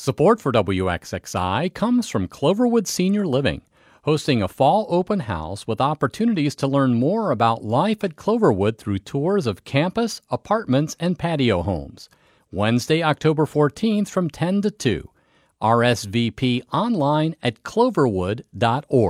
Support for WXXI comes from Cloverwood Senior Living, hosting a fall open house with opportunities to learn more about life at Cloverwood through tours of campus, apartments, and patio homes. Wednesday, October 14th from 10 to 2. RSVP online at cloverwood.org.